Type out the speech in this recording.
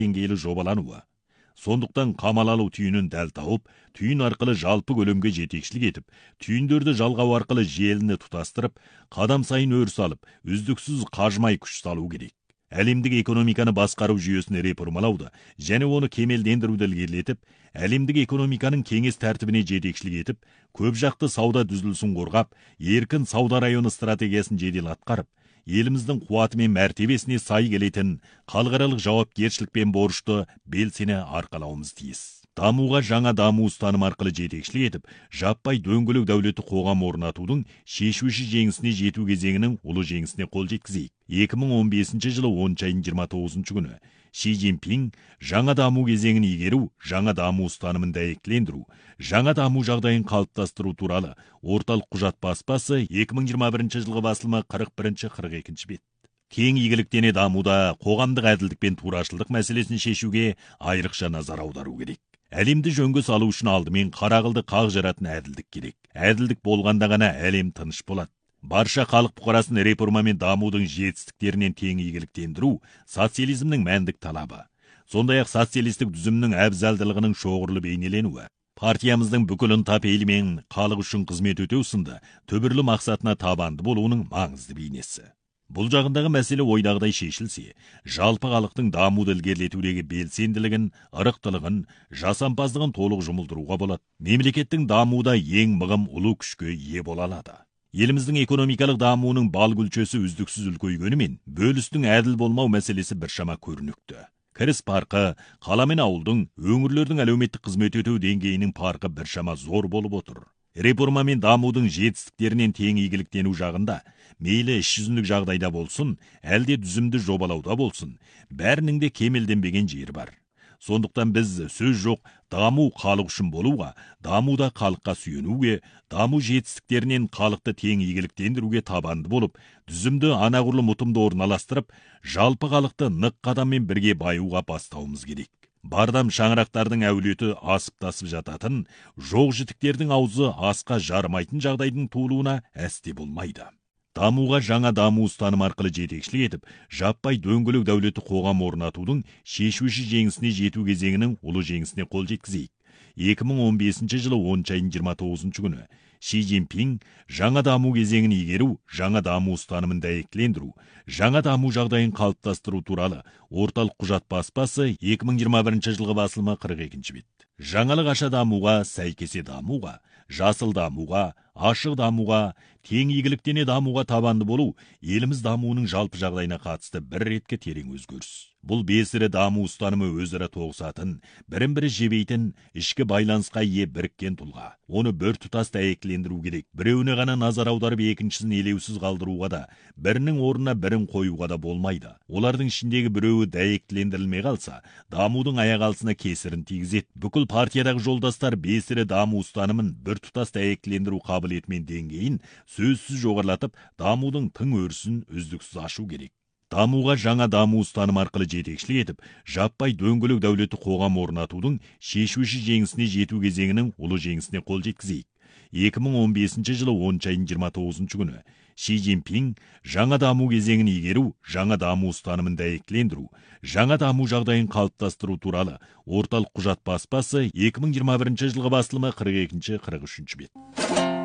деңгейлі жобалануы. Сондықтан қамал алу түйінін дәл тауып, түйін арқылы жалпы көлемге жетекшілік етіп, түйіндерді жалғау арқылы желіні тұтастырып, қадам сайын өріс алып, үздіксіз қажымай күш салу керек. Әлемдік экономиканы басқару жүйесін реформалауды және оны кемелдендіруді ілгерілетіп, әлемдік экономиканың кеңес тәртібіне жетекшілік етіп, көп жақты сауда дүзілісін қорғап, еркін сауда районы стратегиясын жедел атқарып, еліміздің қуаты мен мәртебесіне сай келетін халықаралық жауапкершілік пен борышты белсене арқалауымыз тиіс. Дамуға жаңа даму ұстаным арқылы жетекшілік етіп, жаппай дөңгелек дәулетті қоғам орнатудың шешуші жеңісіне жету кезеңінің ұлы жеңісіне қол жеткізейік. 2015 жылы 10 айының 29 күні Ши Цзиньпин жаңа даму кезеңін игеру, жаңа даму ұстанымын дәйектілендіру, жаңа даму жағдайын қалыптастыру туралы орталық құжат баспасы 2021 жылғы басылымы 41-42 бет. Кең игіліктене дамуда қоғамдық әділдік пен турашылдық мәселесін шешуге айрықша назар аудару керек. Әлемді жөнге салу үшін алдымен қарағылды қақ жаратын әділдік керек. Әділдік болғанда ғана әлем тыныш болады. Барша халық бұқарасын реформа мен дамудың жетістіктерінен тең игіліктендіру социализмнің мәндік талабы. Сондай-ақ социалистік түзімнің әбзалдылығының шоғырлы бейнеленуі. Партиямыздың бүкіл ынта-пейілі мен халық үшін қызмет өтеу сынды түбірлі мақсатына табанды болуының маңызды бейнесі. Бұл жағындағы мәселе ойдағыдай шешілсе, жалпы халықтың дамуды ілгерілетудегі белсенділігін, ырықтылығын, жасампаздығын толық жұмылдыруға болады. Мемлекеттің дамуда ең мығым ұлы күшке ие бола алады. Еліміздің экономикалық дамуының бал гүлчесі үздіксіз үлкейгенімен, бөлістің әділ болмау мәселесі біршама көрінікті. Кіріс парқы, қала мен ауылдың, өңірлердің әлеуметтік қызмет өтеу деңгейінің парқы біршама зор болып отыр. Реформа мен дамудың жетістіктерінен тең игіліктену жағында, мейлі іс жүзіндік жағдайда болсын, әлде түзімді жобалауда болсын, бәрінің де кемелденбеген жері бар. Сондықтан біз сөз жоқ, даму халық үшін болуға, дамуда халыққа сүйенуге, даму жетістіктерінен халықты тең игіліктендіруге табанды болып, түзімді анағұрлым ұтымды орналастырып, жалпы халықты нық қадаммен бірге баюға бастауымыз керек. Бардам шаңырақтардың әулеті асып-тасып жататын, жоқ жітіктердің аузы асқа жармайтын жағдайдың туылуына әсте болмайды. Дамуға жаңа даму ұстаным арқылы жетекшілік етіп, жаппай дөңгелек дәулетті қоғам орнатудың шешуші жеңісіне жету кезеңінің ұлы жеңісіне қол жеткізейік. 2015 жылы 10 айының 29 күні Ши Цзиньпин жаңа даму кезеңін игеру, жаңа даму ұстанымын дәйектілендіру, жаңа даму жағдайын қалыптастыру туралы орталық құжат баспасы 2021 жылғы басылымы 42 бет. Жаңалық аша дамуға, сәйкесе дамуға, жасыл дамуға, ашық дамуға, тең игіліктене дамуға табанды болу еліміз дамуының жалпы жағдайына қатысты бір ретке терең өзгеріс. Бұл бесірі даму ұстанымы өзара тоғысатын, бірін-бірі жебейтін, ішкі байланысқа ие біріккен тұлға. Оны бір тұтас дәйектілендіру керек. Біреуіне ғана назар аударып, екіншісін елеусіз қалдыруға да, бірінің орнына бірін қоюға да болмайды. Олардың ішіндегі біреуі дәйектілендірілмей қалса, дамудың аяқ алысына кесірін тигізеді. Бүкіл партиядағы жолдастар бесірі даму ұстанымын бір тұтас дәйектілендіру қабілеті мен деңгейін сөзсіз жоғарылатып, дамудың тың өрісін үздіксіз ашу керек. Дамуға жаңа даму ұстаным арқылы жетекшілік етіп, жаппай дөңгелек дәулетті қоғам орнатудың шешуші жеңісіне жету кезеңінің ұлы жеңісіне қол жеткізейік. 2015 жылы 10 айының 29 күні Ши Цзиньпин жаңа даму кезеңін игеру, жаңа даму ұстанымын дәйектілендіру, жаңа даму жағдайын қалыптастыру туралы орталық құжат баспасы 2021 жылғы басылымы 42-43 бет.